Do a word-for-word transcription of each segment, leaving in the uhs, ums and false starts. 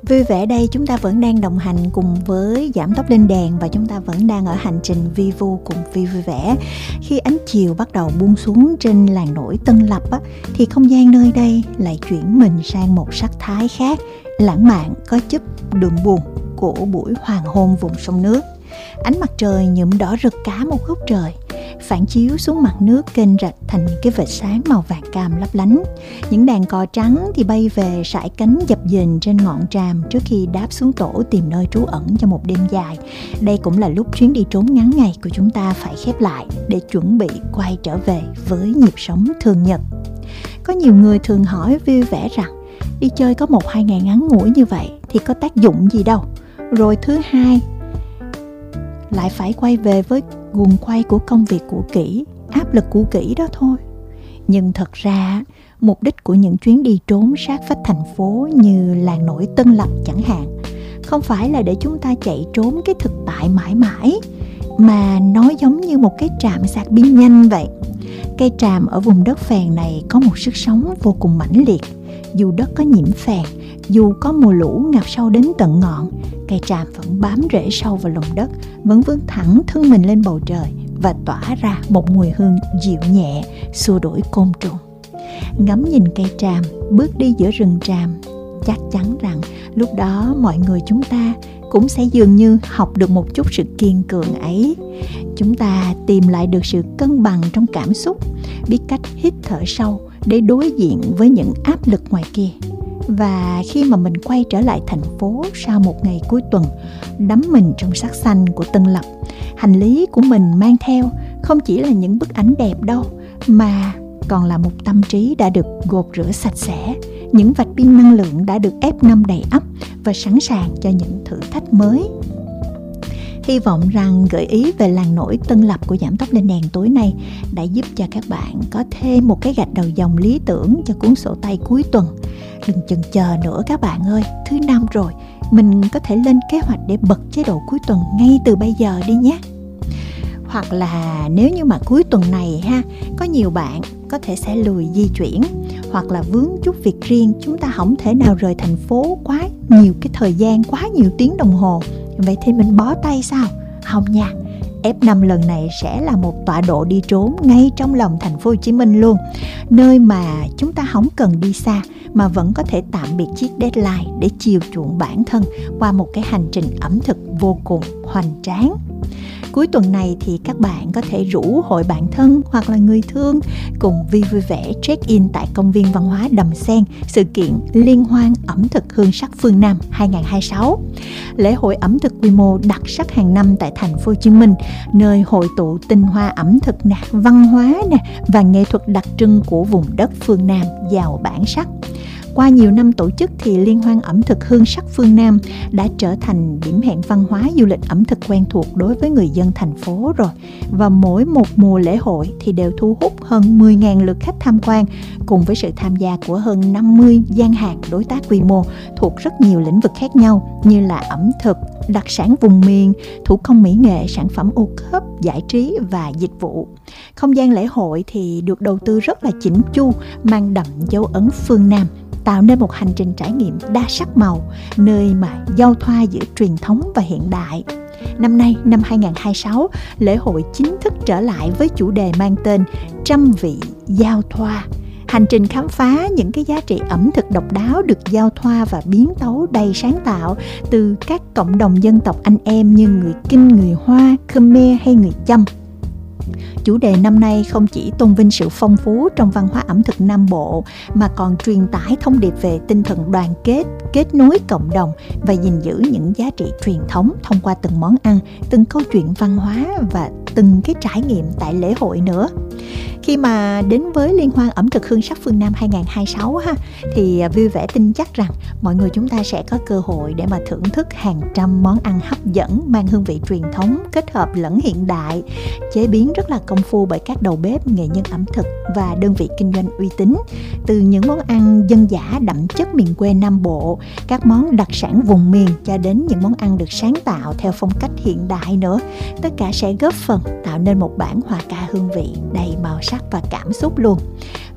Vui vẻ đây, chúng ta vẫn đang đồng hành cùng với Giảm Tốc Lên Đèn và chúng ta vẫn đang ở hành trình vi vu cùng Vi vui vẻ. Khi ánh chiều bắt đầu buông xuống trên làng nổi Tân Lập á, thì không gian nơi đây lại chuyển mình sang một sắc thái khác, lãng mạn có chút đường buồn của buổi hoàng hôn vùng sông nước. Ánh mặt trời nhuộm đỏ rực cả một góc trời, phản chiếu xuống mặt nước kênh rạch thành những cái vệt sáng màu vàng cam lấp lánh. Những đàn cò trắng thì bay về sải cánh dập dềnh trên ngọn tràm trước khi đáp xuống tổ tìm nơi trú ẩn cho một đêm dài. Đây cũng là lúc chuyến đi trốn ngắn ngày của chúng ta phải khép lại để chuẩn bị quay trở về với nhịp sống thường nhật. Có nhiều người thường hỏi vui vẻ rằng đi chơi có một hai ngày ngắn ngủi như vậy thì có tác dụng gì đâu. Rồi thứ hai lại phải quay về với guồng quay của công việc cũ kỹ, áp lực cũ kỹ đó thôi. Nhưng thật ra, mục đích của những chuyến đi trốn sát vách thành phố như làng nổi Tân Lập chẳng hạn, không phải là để chúng ta chạy trốn cái thực tại mãi mãi, mà nó giống như một cái trạm sạc pin nhanh vậy. Cây tràm ở vùng đất phèn này có một sức sống vô cùng mãnh liệt. Dù đất có nhiễm phèn, dù có mùa lũ ngập sâu đến tận ngọn, cây tràm vẫn bám rễ sâu vào lòng đất, vẫn vươn thẳng thân mình lên bầu trời và tỏa ra một mùi hương dịu nhẹ, xua đuổi côn trùng. Ngắm nhìn cây tràm bước đi giữa rừng tràm, chắc chắn rằng lúc đó mọi người chúng ta cũng sẽ dường như học được một chút sự kiên cường ấy. Chúng ta tìm lại được sự cân bằng trong cảm xúc, biết cách hít thở sâu để đối diện với những áp lực ngoài kia. Và khi mà mình quay trở lại thành phố sau một ngày cuối tuần, đắm mình trong sắc xanh của Tân Lập, hành lý của mình mang theo không chỉ là những bức ảnh đẹp đâu, mà còn là một tâm trí đã được gột rửa sạch sẽ, những vạch pin năng lượng đã được ép ngâm đầy ắp và sẵn sàng cho những thử thách mới. Hy vọng rằng gợi ý về làng nổi Tân Lập của Giảm Tốc Lên Đèn tối nay đã giúp cho các bạn có thêm một cái gạch đầu dòng lý tưởng cho cuốn sổ tay cuối tuần. Đừng chần chờ nữa các bạn ơi, thứ năm rồi, mình có thể lên kế hoạch để bật chế độ cuối tuần ngay từ bây giờ đi nhé. Hoặc là nếu như mà cuối tuần này ha, có nhiều bạn có thể sẽ lười di chuyển, hoặc là vướng chút việc riêng, chúng ta không thể nào rời thành phố quá nhiều cái thời gian, quá nhiều tiếng đồng hồ. Vậy thì mình bó tay sao? Không nha. ép năm lần này sẽ là một tọa độ đi trốn ngay trong lòng thành phố Hồ Chí Minh luôn, nơi mà chúng ta không cần đi xa mà vẫn có thể tạm biệt chiếc deadline để chiều chuộng bản thân qua một cái hành trình ẩm thực vô cùng hoành tráng. Cuối tuần này thì các bạn có thể rủ hội bạn thân hoặc là người thương cùng Vi vui vẻ check-in tại công viên văn hóa Đầm Sen, sự kiện Liên hoan ẩm thực hương sắc phương Nam hai không hai sáu. Lễ hội ẩm thực quy mô đặc sắc hàng năm tại thành phố Hồ Chí Minh, nơi hội tụ tinh hoa ẩm thực nè, văn hóa nè và nghệ thuật đặc trưng của vùng đất phương Nam giàu bản sắc. Qua nhiều năm tổ chức thì Liên hoan ẩm thực hương sắc phương Nam đã trở thành điểm hẹn văn hóa du lịch ẩm thực quen thuộc đối với người dân thành phố rồi. Và mỗi một mùa lễ hội thì đều thu hút hơn mười nghìn lượt khách tham quan, cùng với sự tham gia của hơn năm mươi gian hàng đối tác quy mô thuộc rất nhiều lĩnh vực khác nhau như là ẩm thực, đặc sản vùng miền, thủ công mỹ nghệ, sản phẩm ô cốp, giải trí và dịch vụ. Không gian lễ hội thì được đầu tư rất là chỉnh chu, mang đậm dấu ấn phương Nam, tạo nên một hành trình trải nghiệm đa sắc màu, nơi mà giao thoa giữa truyền thống và hiện đại. Năm nay, năm hai không hai sáu, lễ hội chính thức trở lại với chủ đề mang tên Trăm vị giao thoa. Hành trình khám phá những cái giá trị ẩm thực độc đáo được giao thoa và biến tấu đầy sáng tạo từ các cộng đồng dân tộc anh em như người Kinh, người Hoa, Khmer hay người Chăm. Chủ đề năm nay không chỉ tôn vinh sự phong phú trong văn hóa ẩm thực Nam Bộ mà còn truyền tải thông điệp về tinh thần đoàn kết, kết nối cộng đồng và gìn giữ những giá trị truyền thống thông qua từng món ăn, từng câu chuyện văn hóa và từng cái trải nghiệm tại lễ hội nữa. Khi mà đến với Liên hoan ẩm thực hương sắc phương Nam hai không hai sáu ha, thì vui vẻ tin chắc rằng mọi người chúng ta sẽ có cơ hội để mà thưởng thức hàng trăm món ăn hấp dẫn mang hương vị truyền thống kết hợp lẫn hiện đại, chế biến rất là công phu bởi các đầu bếp, nghệ nhân ẩm thực và đơn vị kinh doanh uy tín. Từ những món ăn dân dã đậm chất miền quê Nam Bộ, các món đặc sản vùng miền cho đến những món ăn được sáng tạo theo phong cách hiện đại nữa. Tất cả sẽ góp phần tạo nên một bản hòa ca hương vị đầy màu sắc và cảm xúc luôn.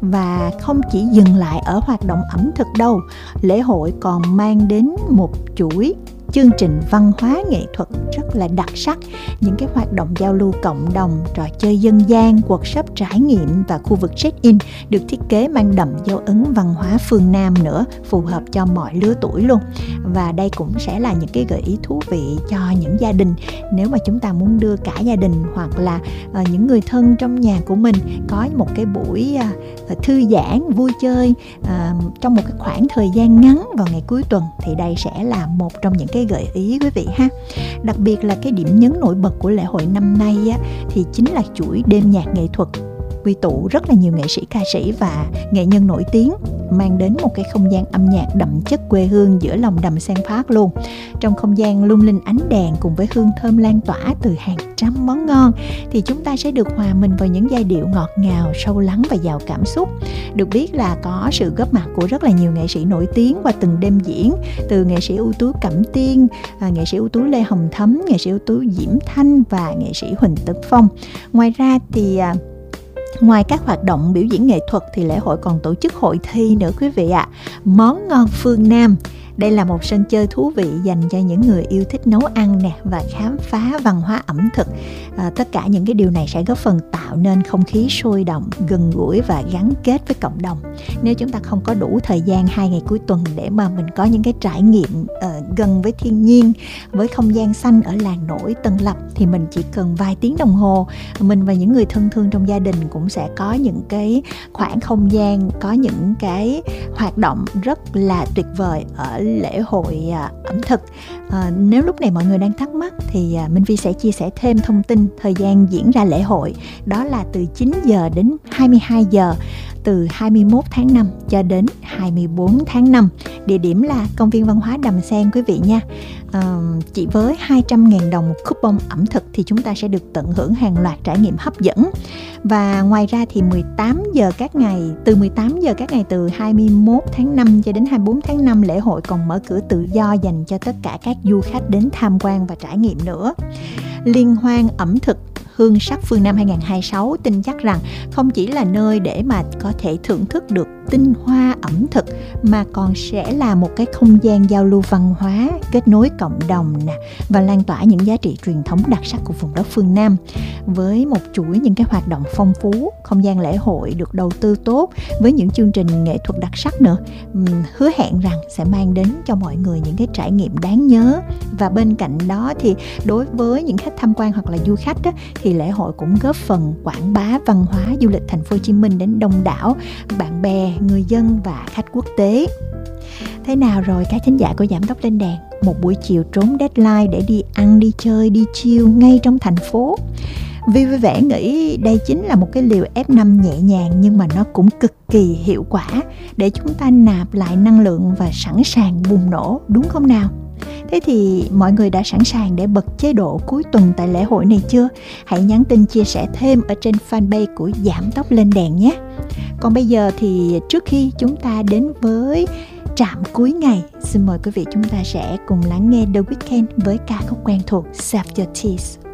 Và không chỉ dừng lại ở hoạt động ẩm thực đâu, lễ hội còn mang đến một chuỗi chương trình văn hóa nghệ thuật rất là đặc sắc, những cái hoạt động giao lưu cộng đồng, trò chơi dân gian, workshop trải nghiệm và khu vực check-in được thiết kế mang đậm dấu ấn văn hóa phương Nam nữa, phù hợp cho mọi lứa tuổi luôn. Và đây cũng sẽ là những cái gợi ý thú vị cho những gia đình, nếu mà chúng ta muốn đưa cả gia đình hoặc là uh, những người thân trong nhà của mình có một cái buổi uh, thư giãn, vui chơi uh, trong một cái khoảng thời gian ngắn vào ngày cuối tuần, thì đây sẽ là một trong những cái gợi ý quý vị ha. Đặc biệt là cái điểm nhấn nổi bật của lễ hội năm nay á, thì chính là chuỗi đêm nhạc nghệ thuật quy tụ rất là nhiều nghệ sĩ, ca sĩ và nghệ nhân nổi tiếng, mang đến một cái không gian âm nhạc đậm chất quê hương giữa lòng đầm Sen Park luôn. Trong không gian lung linh ánh đèn cùng với hương thơm lan tỏa từ hàng trăm món ngon, thì chúng ta sẽ được hòa mình vào những giai điệu ngọt ngào, sâu lắng và giàu cảm xúc. Được biết là có sự góp mặt của rất là nhiều nghệ sĩ nổi tiếng qua từng đêm diễn, từ nghệ sĩ ưu tú Cẩm Tiên, nghệ sĩ ưu tú Lê Hồng Thấm, nghệ sĩ ưu tú Diễm Thanh và nghệ sĩ Huỳnh Tấn Phong. Ngoài ra thì ngoài các hoạt động biểu diễn nghệ thuật thì lễ hội còn tổ chức hội thi nữa quý vị ạ. À. Món ngon phương Nam. Đây là một sân chơi thú vị dành cho những người yêu thích nấu ăn nè và khám phá văn hóa ẩm thực. À, tất cả những cái điều này sẽ góp phần tạo nên không khí sôi động, gần gũi và gắn kết với cộng đồng. Nếu chúng ta không có đủ thời gian hai ngày cuối tuần để mà mình có những cái trải nghiệm uh, gần với thiên nhiên, với không gian xanh ở làng nổi Tân Lập, thì mình chỉ cần vài tiếng đồng hồ, mình và những người thân thương trong gia đình cũng sẽ có những cái khoảng không gian, có những cái hoạt động rất là tuyệt vời ở lễ hội à, ẩm thực. À, nếu lúc này mọi người đang thắc mắc thì à, Minh Vi sẽ chia sẻ thêm thông tin thời gian diễn ra lễ hội. Đó là từ chín giờ đến hai mươi hai giờ, từ hai mươi mốt tháng năm cho đến hai mươi bốn tháng năm. Địa điểm là công viên văn hóa Đầm Sen quý vị nha. À, chỉ với hai trăm nghìn đồng một coupon ẩm thực thì chúng ta sẽ được tận hưởng hàng loạt trải nghiệm hấp dẫn. Và ngoài ra thì mười tám giờ các ngày, từ mười tám giờ các ngày từ hai mươi mốt tháng năm cho đến hai mươi bốn tháng năm, lễ hội còn mở cửa tự do dành cho tất cả các du khách đến tham quan và trải nghiệm nữa. Liên hoan ẩm thực Hương sắc phương Nam hai không hai sáu tin chắc rằng không chỉ là nơi để mà có thể thưởng thức được tinh hoa ẩm thực, mà còn sẽ là một cái không gian giao lưu văn hóa, kết nối cộng đồng nè, và lan tỏa những giá trị truyền thống đặc sắc của vùng đất phương Nam. Với một chuỗi những cái hoạt động phong phú, không gian lễ hội được đầu tư tốt với những chương trình nghệ thuật đặc sắc nữa, hứa hẹn rằng sẽ mang đến cho mọi người những cái trải nghiệm đáng nhớ. Và bên cạnh đó thì đối với những khách tham quan hoặc là du khách đó, thì lễ hội cũng góp phần quảng bá văn hóa du lịch thành phố Hồ Chí Minh đến đông đảo bạn bè, người dân và khách quốc tế. Thế nào rồi các thính giả của Giảm Tốc Lên Đèn? Một buổi chiều trốn deadline để đi ăn, đi chơi, đi chill ngay trong thành phố. Vi vui vẻ nghĩ đây chính là một cái liều ép năm nhẹ nhàng, nhưng mà nó cũng cực kỳ hiệu quả để chúng ta nạp lại năng lượng và sẵn sàng bùng nổ, đúng không nào? Thế thì mọi người đã sẵn sàng để bật chế độ cuối tuần tại lễ hội này chưa? Hãy nhắn tin chia sẻ thêm ở trên fanpage của Giảm Tốc Lên Đèn nhé. Còn bây giờ thì trước khi chúng ta đến với trạm cuối ngày, xin mời quý vị chúng ta sẽ cùng lắng nghe The Weeknd với ca khúc quen thuộc Save Your Tears.